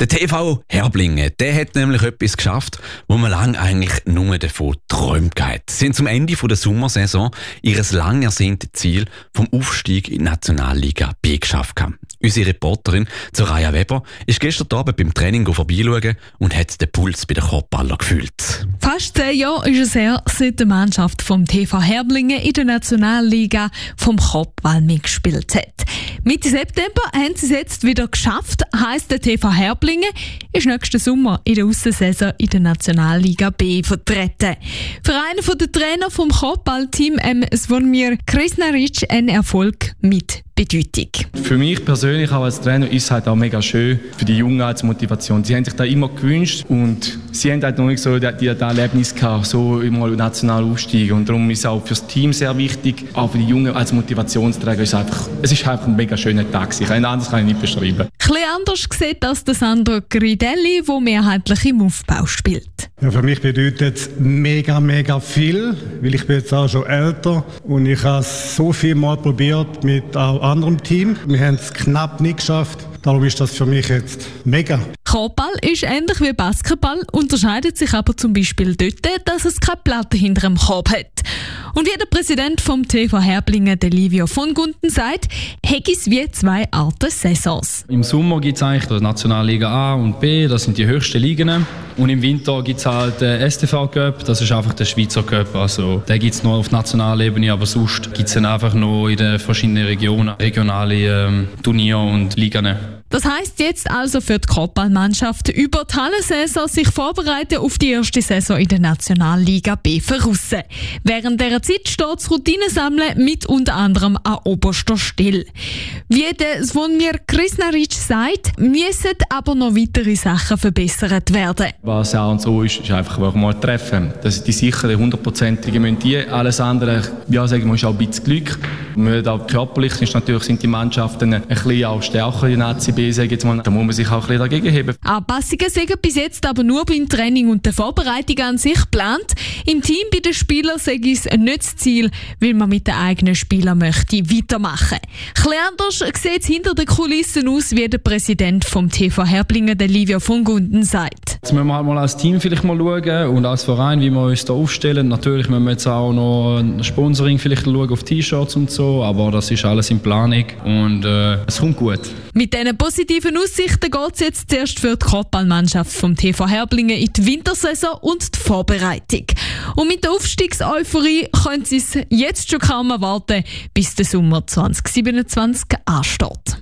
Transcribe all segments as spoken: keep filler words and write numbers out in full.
Der T V Herblingen, der hat nämlich etwas geschafft, wo man lange eigentlich nur davon geträumt hat. Sie sind zum Ende der Sommersaison ihres lang ersehnten Ziel vom Aufstieg in die Nationalliga B geschafft haben. Unsere Reporterin Soraya Weber ist gestern Abend beim Training vorbeischauen und hat den Puls bei den Korbballern gefühlt. Fast zehn Jahre ist es her, seit die Mannschaft vom T V Herblingen in der Nationalliga vom Korbball mitgespielt hat. Mitte September haben sie es jetzt wieder geschafft, heisst der T V Herblingen ist nächsten Sommer in der Aussensaison in der Nationalliga B vertreten. Für einen der Trainer vom Korbballteam M. Zvonimir Krznaric ein Erfolg mit Bedeutung. Für mich persönlich auch als Trainer ist es halt auch mega schön für die Jungen als Motivation. Sie haben sich da immer gewünscht und sie haben halt noch nicht so das Erlebnis gehabt, so immer national aufsteigen. Und darum ist es auch für das Team sehr wichtig, auch für die Jungen als Motivationsträger ist es einfach, es ist einfach ein mega schöner Tag. Ein anderes kann ich nicht beschreiben. Ein bisschen anders sieht das der Sandro Gridelli, der mehrheitlich im Aufbau spielt. Ja, für mich bedeutet es mega, mega viel, weil ich bin jetzt auch schon älter und ich habe es so viel Mal probiert mit auch anderem Team. Wir haben es knapp nicht geschafft. Darum ist das für mich jetzt mega. Korbball ist ähnlich wie Basketball, unterscheidet sich aber zum Beispiel dort, dass es keine Platte hinter dem Korb hat. Und wie der Präsident vom T V Herblingen, der Livio von Gunten, sagt, hat es wie zwei Arten Saisons. Im Sommer gibt es eigentlich die Nationalliga A und B, das sind die höchsten Ligen. Und im Winter gibt es halt den S T V Cup, das ist einfach der Schweizer Cup. Also, den gibt es nur auf nationaler Ebene, aber sonst gibt es dann einfach noch in den verschiedenen Regionen regionale ähm, Turniere und Ligen. Das heisst jetzt also für die Korbballmannschaft über die Hallensaison sich vorbereiten auf die erste Saison in der Nationalliga B voraus. Während dieser Zeit steht das Routinesammeln mit unter anderem an oberster Stelle. Wie der Zvonimir Krznaric sagt, müssen aber noch weitere Sachen verbessert werden. Was auch und so ist, ist einfach auch mal treffen. Das ist die sichere, hundertprozentige Möntie. Alles andere, ja, sagen wir, ist auch ein bisschen Glück. Und auch körperlich ist natürlich, sind die Mannschaften ein bisschen auch stärker in Nazi B, sage ich jetzt mal. Da muss man sich auch ein bisschen dagegen heben. Anpassungen sind bis jetzt aber nur beim Training und der Vorbereitung an sich geplant. Im Team bei den Spielern sei es nicht das Ziel, weil man mit den eigenen Spielern möchte weitermachen. Ein bisschen anders sieht es hinter den Kulissen aus, wie der Präsident vom T V Herblingen, der Livio von Gunten, sagt. Jetzt müssen wir halt mal als Team vielleicht mal schauen und als Verein, wie wir uns da aufstellen. Natürlich müssen wir jetzt auch noch ein Sponsoring vielleicht schauen auf T-Shirts und so, aber das ist alles in Planung und äh, es kommt gut. Mit diesen positiven Aussichten geht es jetzt zuerst für die Korbballmannschaft vom T V Herblingen in die Wintersaison und die Vorbereitung. Und mit der Aufstiegseuphorie können sie es jetzt schon kaum erwarten, bis der Sommer zwanzig siebenundzwanzig ansteht.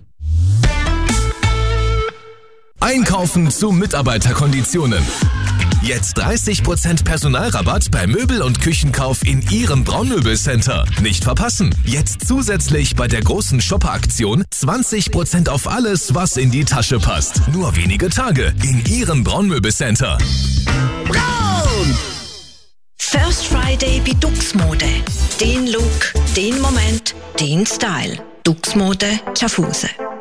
Einkaufen zu Mitarbeiterkonditionen. Jetzt dreißig Prozent Personalrabatt bei Möbel- und Küchenkauf in Ihrem Braunmöbelcenter. Nicht verpassen. Jetzt zusätzlich bei der großen Shopper-Aktion zwanzig Prozent auf alles, was in die Tasche passt. Nur wenige Tage in Ihrem Braunmöbelcenter. Braun! First Friday bei Dux Mode. Den Look, den Moment, den Style. Dux Mode Schaffhausen.